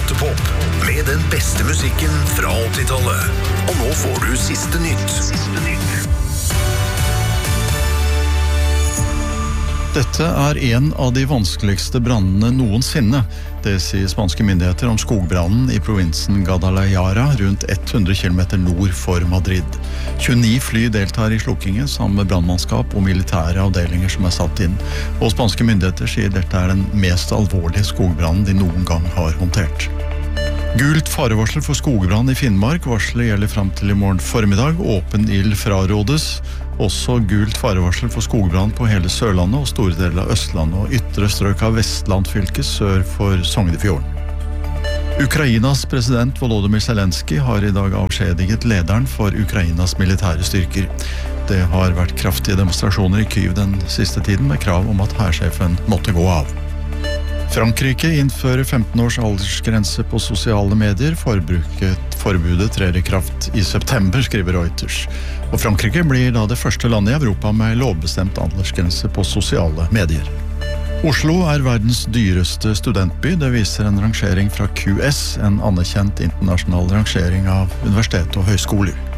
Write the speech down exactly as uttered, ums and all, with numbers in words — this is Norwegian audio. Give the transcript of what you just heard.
Teaterpop med den beste musikken fra åttitallet. Og nå får du siste nytt. Siste nytt. Dette er en av de vanskeligste brannene noensinne. Det sier spanske myndigheter om skogbrannen i provinsen Guadalajara, rundt hundre kilometer nord for Madrid. tjueni fly deltar i slukkingen sammen med brannmannskap og militære avdelinger som er satt inn. Og spanske myndigheter sier dette er den mest alvorlige skogbrannen de noen gang har håndtert. Gult farevarsel for skogbrann i Finnmark. Varselet gjelder frem til i morgen formiddag. Åpen ild frarådes. Også gult farevarsel for skogbrann på hele Sørlandet og store deler av Østlandet og ytre strøk av Vestlandfylket sør for Sognefjorden. Ukrainas president Volodymyr Zelensky har i dag avskjediget lederen for Ukrainas militære styrker. Det har vært kraftige demonstrasjoner i Kyiv den siste tiden med krav om at hærsjefen måtte gå av. Frankrike innfører femten års aldersgrense på sosiale medier. Forbruket, forbudet trer i kraft i september, skriver Reuters. Og Frankrike blir da det første landet i Europa med lovbestemt aldersgrense på sosiale medier. Oslo er verdens dyreste studentby. Det viser en rangering fra Q S, en anerkjent internasjonal rangering av universitet og høyskoler.